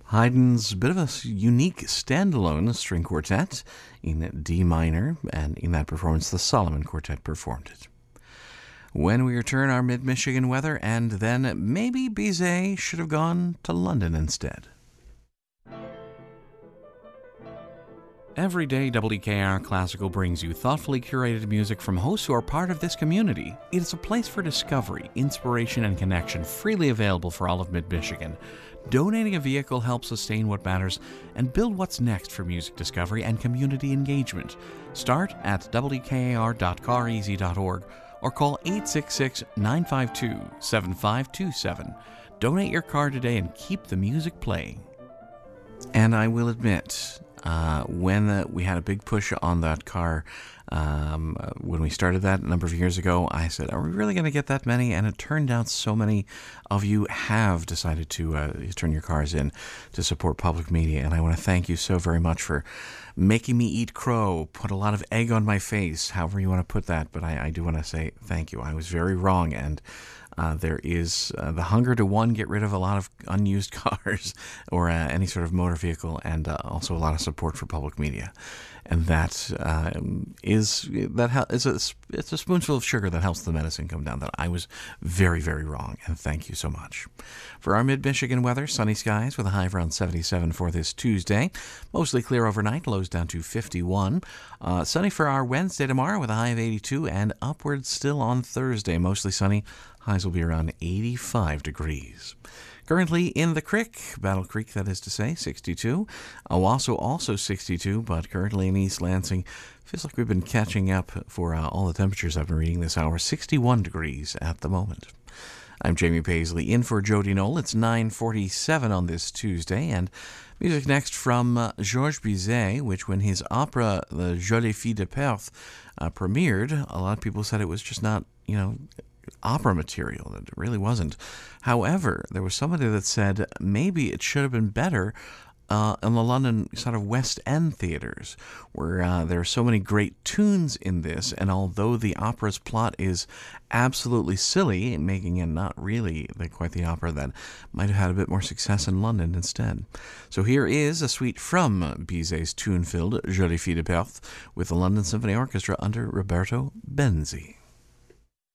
Haydn's bit of a unique standalone string quartet in D minor, and in that performance, the Solomon Quartet performed it. When we return, our mid-Michigan weather, and then maybe Bizet should have gone to London instead. Every day, WKR Classical brings you thoughtfully curated music from hosts who are part of this community. It is a place for discovery, inspiration, and connection, freely available for all of mid-Michigan. Donating a vehicle helps sustain what matters and build what's next for music discovery and community engagement. Start at wkr.careasy.org or call 866-952-7527. Donate your car today and keep the music playing. And I will admit, when we had a big push on that car, when we started that a number of years ago, I said, are we really going to get that many? And it turned out so many of you have decided to turn your cars in to support public media. And I want to thank you so very much for making me eat crow, put a lot of egg on my face, however you want to put that. But I do want to say thank you. I was very wrong, and there is the hunger to, one, get rid of a lot of unused cars or any sort of motor vehicle, and also a lot of support for public media. And that it's a spoonful of sugar that helps the medicine come down. That I was very, very wrong, and thank you so much. For our mid-Michigan weather, sunny skies with a high of around 77 for this Tuesday. Mostly clear overnight, lows down to 51. Sunny for our Wednesday tomorrow with a high of 82, and upwards still on Thursday. Mostly sunny, highs will be around 85 degrees. Currently in the creek, Battle Creek, that is to say, 62. Owasso also 62, but currently in East Lansing, feels like we've been catching up for all the temperatures I've been reading this hour. 61 degrees at the moment. I'm Jamie Paisley, in for Jody Knoll. It's 9:47 on this Tuesday, and music next from Georges Bizet, which when his opera, The Jolie Fille de Perth, premiered, a lot of people said it was just not, opera material. That it really wasn't. However, there was somebody that said maybe it should have been better in the London sort of West End theaters, where there are so many great tunes in this, and although the opera's plot is absolutely silly, making it not really quite the opera that might have had a bit more success in London instead. So here is a suite from Bizet's tune-filled Jolie Fille de Perth with the London Symphony Orchestra under Roberto Benzi.